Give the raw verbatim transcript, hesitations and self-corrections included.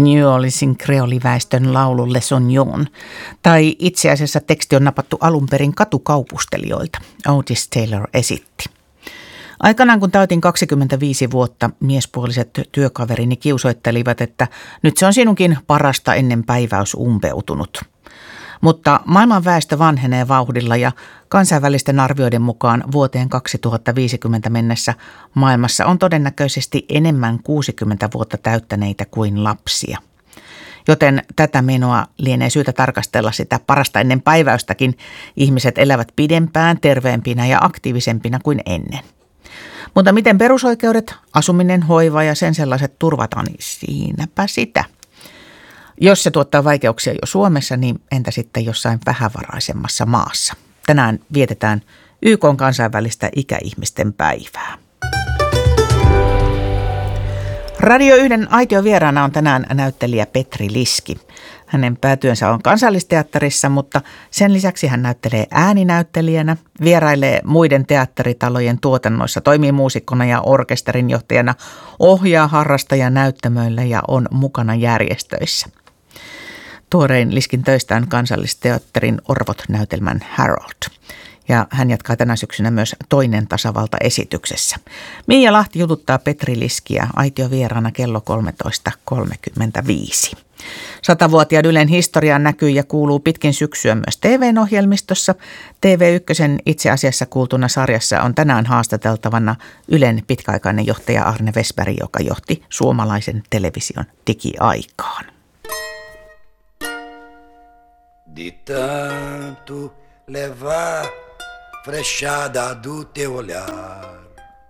New Orleansin kreoliväestön laulu Le Sognon, tai itse asiassa teksti on napattu alun perin katukaupustelijoilta, Otis Taylor esitti. Aikanaan kun täytin kaksikymmentäviisi vuotta, miespuoliset työkaverini kiusoittelivat, että nyt se on sinunkin parasta ennen päiväys umpeutunut. Mutta maailman väestö vanhenee vauhdilla ja kansainvälisten arvioiden mukaan vuoteen kaksituhattaviisikymmentä mennessä maailmassa on todennäköisesti enemmän kuusikymmentä vuotta täyttäneitä kuin lapsia. Joten tätä menoa lienee syytä tarkastella sitä parasta ennen päiväystäkin. Ihmiset elävät pidempään, terveempinä ja aktiivisempina kuin ennen. Mutta miten perusoikeudet, asuminen, hoiva ja sen sellaiset turvataan, niin siinäpä sitä. Jos se tuottaa vaikeuksia jo Suomessa, niin entä sitten jossain vähävaraisemmassa maassa? Tänään vietetään Y K:n kansainvälistä ikäihmisten päivää. Radio yhden aitiovieraana on tänään näyttelijä Petri Liski. Hänen päätyönsä on Kansallisteatterissa, mutta sen lisäksi hän näyttelee ääninäyttelijänä, vierailee muiden teatteritalojen tuotannoissa, toimii muusikkona ja orkesterinjohtajana, ohjaa harrastaja näyttämöillä ja on mukana järjestöissä. Tuorein Liskin töistä on Kansallisteatterin Orvot-näytelmän Harold. Ja hän jatkaa tänä syksynä myös Toinen tasavalta -esityksessä. Miia Lahti jututtaa Petri Liskiä aitiovieraana kello kolmetoista kolmekymmentäviisi. Satavuotiaan Ylen historiaan näkyy ja kuuluu pitkin syksyä myös T V-ohjelmistossa. T V yksi itse asiassa kuultuna sarjassa on tänään haastateltavana Ylen pitkäaikainen johtaja Arne Wessberg, joka johti suomalaisen television digiaikaan. De tanto levar frechada do teu olhar,